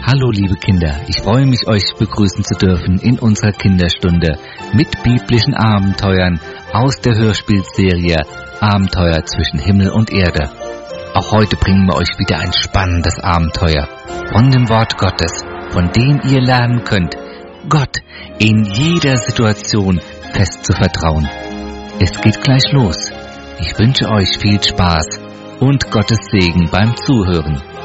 Hallo liebe Kinder, ich freue mich, euch begrüßen zu dürfen in unserer Kinderstunde mit biblischen Abenteuern aus der Hörspielserie Abenteuer zwischen Himmel und Erde. Auch heute bringen wir euch wieder ein spannendes Abenteuer von dem Wort Gottes, von dem ihr lernen könnt, Gott in jeder Situation fest zu vertrauen. Es geht gleich los. Ich wünsche euch viel Spaß und Gottes Segen beim Zuhören.